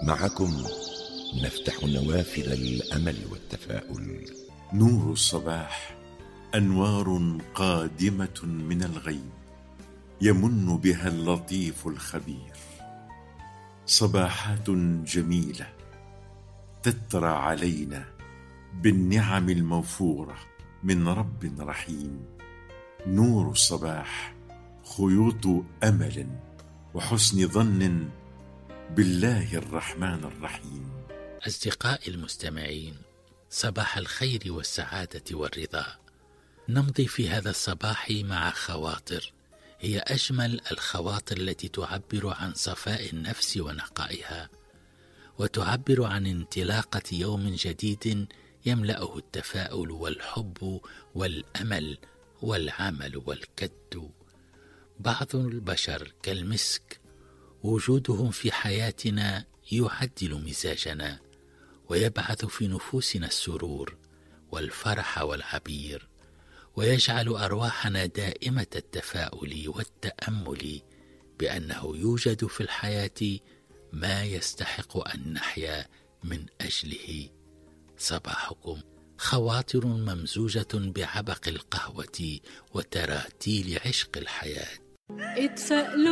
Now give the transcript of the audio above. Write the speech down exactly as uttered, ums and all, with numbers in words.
معكم نفتح نوافذ الأمل والتفاؤل. نور الصباح أنوار قادمة من الغيب يمن بها اللطيف الخبير، صباحات جميلة تترى علينا بالنعم الموفورة من رب رحيم. نور الصباح خيوط أمل وحسن ظن بالله الرحمن الرحيم. أصدقائي المستمعين، صباح الخير والسعادة والرضا. نمضي في هذا الصباح مع خواطر هي أجمل الخواطر التي تعبر عن صفاء النفس ونقائها، وتعبر عن انطلاقة يوم جديد يملأه التفاؤل والحب والأمل والعمل والكد. بعض البشر كالمسك، وجودهم في حياتنا يعدل مزاجنا ويبعث في نفوسنا السرور والفرح والعبير، ويجعل أرواحنا دائمة التفاؤل والتأمل بأنه يوجد في الحياة ما يستحق أن نحيا من أجله. صباحكم خواطر ممزوجة بعبق القهوة وتراتيل عشق الحياة.